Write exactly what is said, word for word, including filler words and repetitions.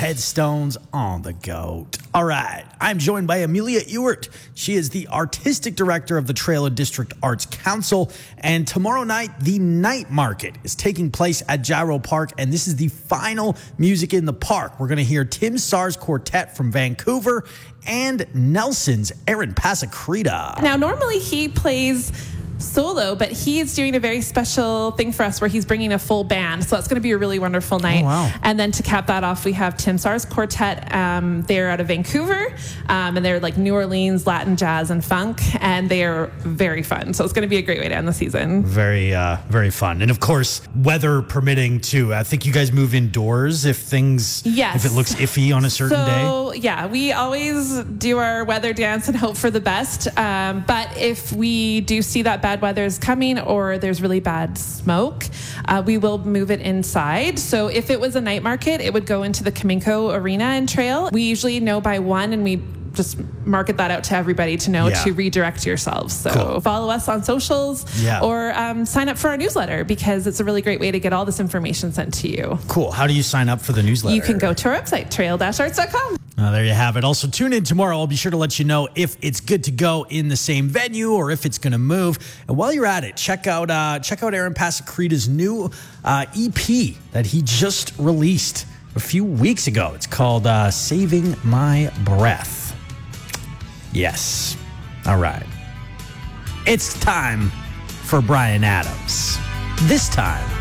Redstones on the goat. All right, I'm joined by Amelia Ewert. She is the artistic director of the Trail of District Arts Council. And tomorrow night, the night market is taking place at Gyro Park, and this is the final music in the park. We're going to hear Tim Sarr's Quartet from Vancouver and Nelson's Aaron Pasacreta. Now, normally he plays solo, but he's doing a very special thing for us where he's bringing a full band. So that's going to be a really wonderful night. Oh, wow. And then to cap that off, we have Tim Sarr's Quartet. Um, they're out of Vancouver, um, and they're like New Orleans, Latin jazz and funk, and they are very fun. So it's going to be a great way to end the season. Very, uh, very fun. And of course, weather permitting too. I think you guys move indoors if things, yes. if it looks iffy on a certain so, day. So yeah, we always do our weather dance and hope for the best. Um, but if we do see that bad weather is coming or there's really bad smoke, uh, we will move it inside. So if it was a night market, it would go into the Kaminko Arena and Trail. We usually know by one, and we just market that out to everybody to know Yeah. to redirect yourselves. So Cool. follow us on socials Yeah. or um, sign up for our newsletter, because it's a really great way to get all this information sent to you. Cool. How do you sign up for the newsletter? You can go to our website, trail dash arts dot com. Uh, there you have it. Also, tune in tomorrow. I'll be sure to let you know if it's good to go in the same venue or if it's going to move. And while you're at it, check out uh, check out Aaron Pasacreta's new uh, E P that he just released a few weeks ago. It's called uh, Saving My Breath. Yes. All right. It's time for Bryan Adams. This time